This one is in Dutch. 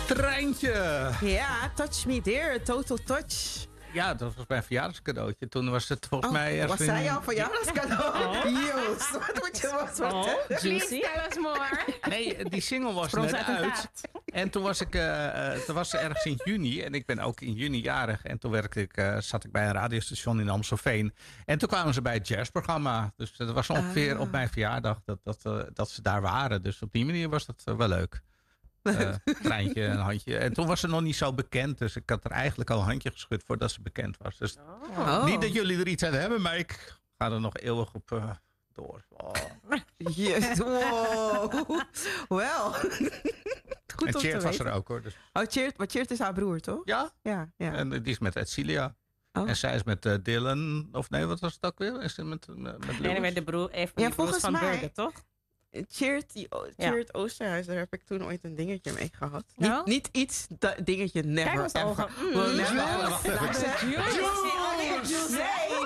Treintje. Ja, Touch Me Dear, Total Touch. Ja, dat was mijn verjaardagscadeautje. Toen was het volgens mij... Was zij jouw verjaardagscadeau? Joost, wat moet je wat vertellen? Juicy. Tell us more. Nee, die single was Sprong net uit een uit. taart. En toen was ik ergens in juni. En ik ben ook in juni jarig. En toen zat ik bij een radiostation in Amstelveen. En toen kwamen ze bij het jazzprogramma. Dus dat was ongeveer op mijn verjaardag dat ze daar waren. Dus op die manier was dat wel leuk. Treintje, een handje. En toen was ze nog niet zo bekend. Dus ik had er eigenlijk al een handje geschud voordat ze bekend was. Dus niet dat jullie er iets aan hebben. Maar ik ga er nog eeuwig op door. Oh. Yes, wow. Wel. Goed En om te Cheert was weten. er ook hoor. Dus, Oh, Cheert is haar broer, toch? ja, Ja. en die is met Edcilia. Oh. En zij is met Dylan. Of nee, wat was het ook weer? Is ze met Lewis? Nee, met de broer, even Ja, die broers volgens van mij. Burger, toch? Cheert Oosterhuis, daar heb ik toen ooit een dingetje mee gehad. Ja? Niet iets, dingetje, never Kijk eens ever. ogen. Will never Wacht even. ever.